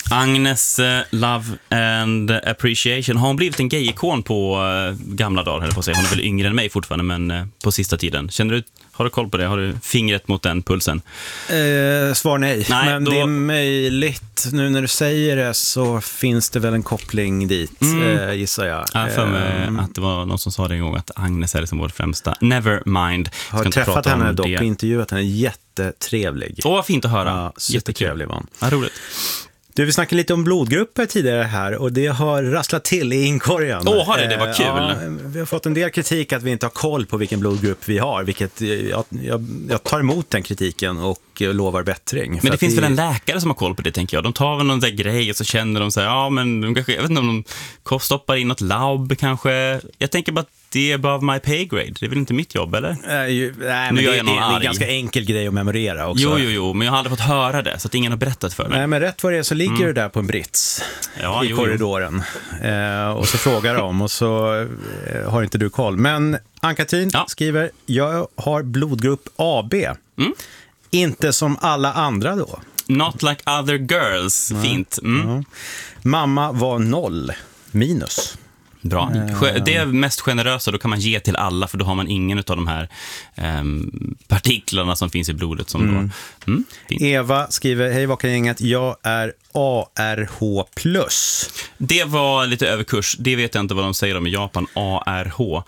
Agnes, Love and Appreciation. Har hon blivit en gay-ikon på gamla dagar, eller på att säga. Hon är väl yngre än mig fortfarande, men på sista tiden. Har du koll på det? Har du fingret mot den pulsen? Svar nej. Men då... det är möjligt. Nu när du säger det så finns det väl en koppling dit, gissar jag. Jag för mig att det var någon som sa det en gång att Agnes är liksom vår främsta. Nevermind. Jag har träffat henne dock och intervjuat henne. Jättetrevlig. Vad fint att höra. Ja, supertrevlig var hon. Ja, roligt. Du, vi snackade lite om blodgrupper tidigare här och det har rasslat till i inkorgen. Det var kul. Ja, vi har fått en del kritik att vi inte har koll på vilken blodgrupp vi har, vilket jag tar emot den kritiken och lovar bättring. Men det finns väl en läkare som har koll på det, tänker jag. De tar väl någon där grej och så känner de så här, ja men de kanske, jag vet inte om de stoppar in något labb kanske. Jag tänker bara att det är above my pay grade. Det är väl inte mitt jobb, eller? Nej, men det är en ganska enkel grej att memorera också. Jo, men jag har aldrig fått höra det, så att ingen har berättat för mig. Nej, men rätt vad det är så ligger du där på en brits i korridoren. Och så frågar de och så har inte du koll. Men Ann-Katrin skriver, jag har blodgrupp AB. Inte som alla andra då. Not like other girls. Fint. Mamma var 0 minus. Bra. Det är mest generösa, då kan man ge till alla, för då har man ingen av de här partiklarna som finns i blodet som då. Eva skriver, hej Vakargänget, jag är ARH+. Det var lite överkurs, det vet jag inte vad de säger om i Japan, ARH.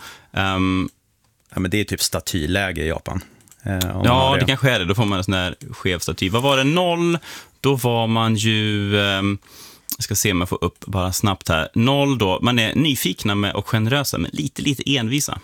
Ja, men det är typ statyläge i Japan. Ja, det kanske är det, då får man en sån här skev staty. Vad var det, 0? Då var man ju... Jag ska se om jag får upp bara snabbt här. 0 då, man är nyfikna och generösa, men lite envisa.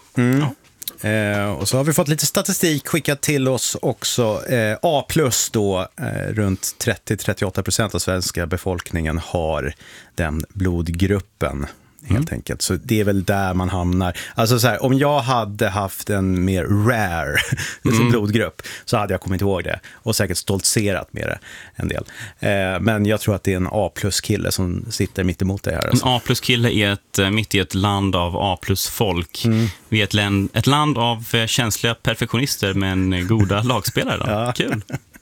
Och så har vi fått lite statistik skickat till oss också. A+ då, runt 30-38% av svenska befolkningen har den blodgruppen. Helt enkelt. Så det är väl där man hamnar. Alltså så här, om jag hade haft en mer rare blodgrupp så hade jag kommit ihåg det och säkert stoltserat med det en del. Men jag tror att det är en A+-kille som sitter mitt emot det här. Alltså. En A+-kille är mitt i ett land av A+-folk. Vi är ett land av känsliga perfektionister men goda lagspelare. Då. Kul.